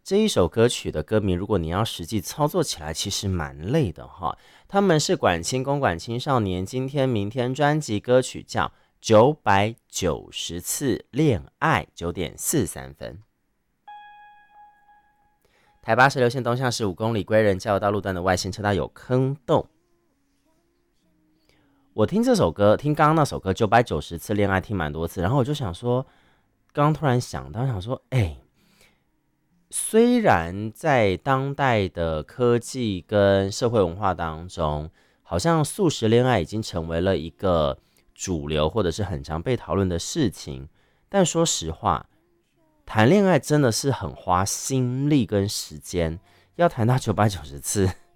这一首歌曲的歌名，如果你要实际操作起来，其实蛮累的哈。他们是管青公馆青少年今天明天专辑歌曲叫990次恋爱9:43。台八十六线东向15公里归仁交流道路段的外线车道有坑洞。我听这首歌，听刚刚那首歌990次恋爱听蛮多次，然后我就想说，刚刚突然想到，想说，虽然在当代的科技跟社会文化当中，好像速食恋爱已经成为了一个主流或者是很常被讨论的事情，但说实话，谈恋爱真的是很花心力跟时间，要谈到990次，